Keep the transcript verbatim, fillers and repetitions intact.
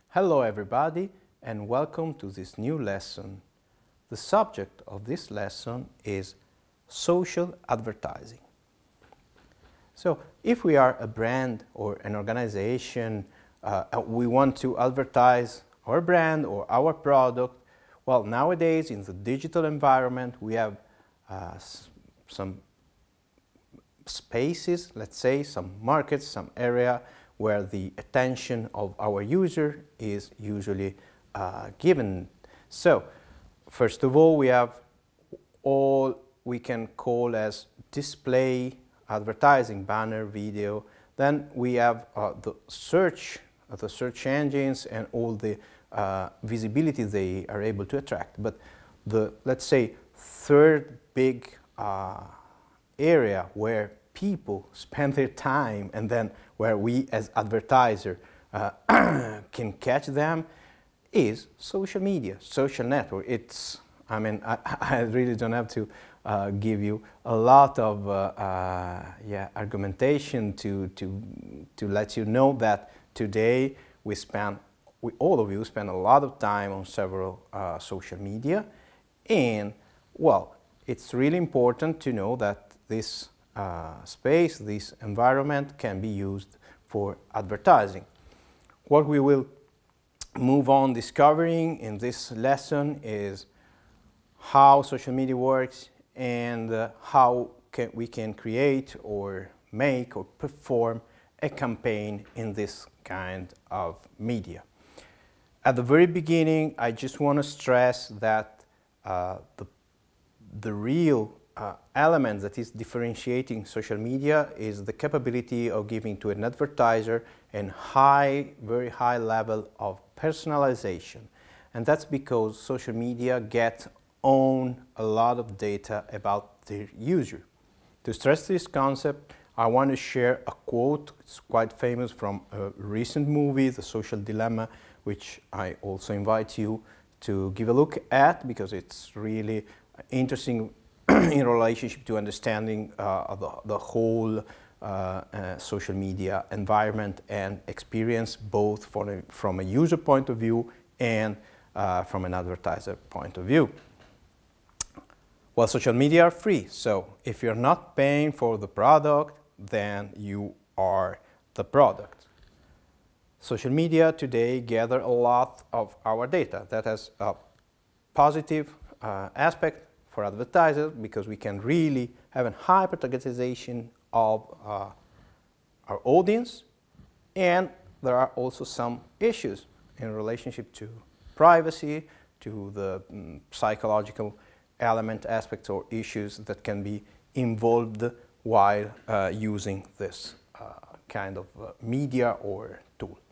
Hello everybody and welcome to this new lesson. The subject of this lesson is social advertising. So if we are a brand or an organization, uh, we want to advertise our brand or our product. Well, nowadays in the digital environment we have uh, some spaces, let's say, some markets, some area where the attention of our user is usually uh, given. So, first of all, we have all we can call as display advertising, banner, video. Then we have uh, the search, uh, the search engines and all the uh, visibility they are able to attract. But the, let's say, third big uh, area where people spend their time and then where we as advertiser uh, can catch them is social media, social network. It's, I mean, I, I really don't have to uh, give you a lot of uh, uh, yeah, argumentation to, to, to let you know that today we spend, we, all of you spend a lot of time on several uh, social media, and well, it's really important to know that this uh, space, this environment can be used for advertising. What we will move on discovering in this lesson is how social media works and uh, how can we can create or make or perform a campaign in this kind of media. At the very beginning, I just want to stress that uh, the, the real uh, element that is differentiating social media is the capability of giving to an advertiser a high, very high level of personalization. And that's because social media get own a lot of data about their user. To stress this concept, I want to share a quote. It's quite famous from a recent movie, The Social Dilemma, which I also invite you to give a look at because it's really interesting in relationship to understanding uh, the, the whole uh, uh, social media environment and experience, both from a, from a user point of view and uh, from an advertiser point of view. Well, social media are free, so if you're not paying for the product, then you are the product. Social media today gather a lot of our data. That has a positive uh, aspect for advertisers because we can really have a hyper-targetization of uh, our audience, and there are also some issues in relationship to privacy, to the um, psychological element aspects or issues that can be involved while uh, using this uh, kind of uh, media or tool.